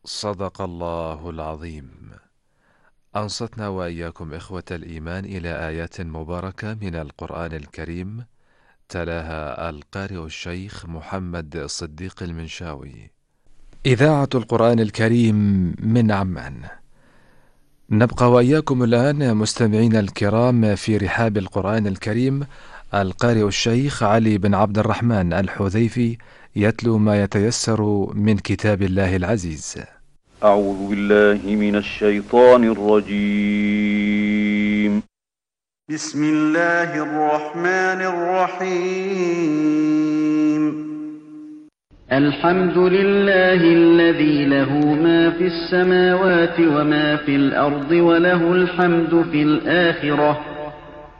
صدق الله العظيم. أنصتنا وإياكم إخوة الإيمان إلى آيات مباركة من القرآن الكريم، تلاها القارئ الشيخ محمد صديق المنشاوي. إذاعة القرآن الكريم من عمان. نبقى وإياكم الآن مستمعين الكرام في رحاب القرآن الكريم. القارئ الشيخ علي بن عبد الرحمن الحذيفي يتلو ما يتيسر من كتاب الله العزيز. أعوذ بالله من الشيطان الرجيم. بسم الله الرحمن الرحيم. الحمد لله الذي له ما في السماوات وما في الأرض وله الحمد في الآخرة